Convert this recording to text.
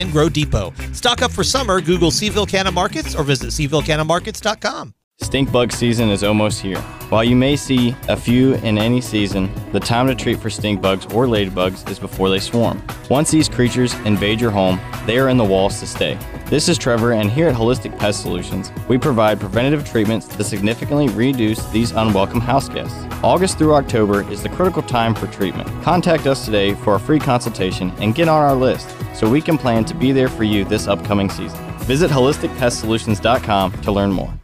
and Grow Depot. Stock up for summer. Google Seville Canna Markets or visit SevilleCannaMarkets.com. Stink bug season is almost here. While you may see a few in any season, the time to treat for stink bugs or ladybugs is before they swarm. Once these creatures invade your home, they are in the walls to stay. This is Trevor, and here at Holistic Pest Solutions, we provide preventative treatments to significantly reduce these unwelcome house guests. August through October is the critical time for treatment. Contact us today for a free consultation and get on our list so we can plan to be there for you this upcoming season. Visit HolisticPestSolutions.com to learn more.